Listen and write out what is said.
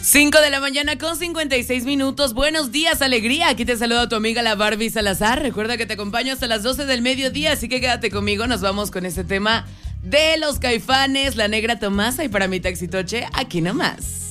5 de la mañana con 56 minutos. Buenos días, alegría. Aquí te saluda tu amiga la Barbie Salazar. Recuerda que te acompaño hasta las 12 del mediodía, así que quédate conmigo. Nos vamos con este tema de los Caifanes, La Negra Tomasa y para mi Taxitoche, aquí nomás.